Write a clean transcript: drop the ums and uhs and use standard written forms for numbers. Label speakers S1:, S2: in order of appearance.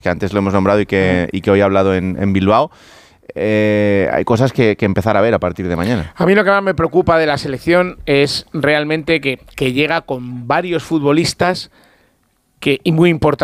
S1: que antes lo hemos nombrado y que hoy ha hablado en Bilbao. Hay cosas que empezar a ver a partir de mañana.
S2: A mí lo que más me preocupa de la selección es realmente que llega con varios futbolistas y muy importantes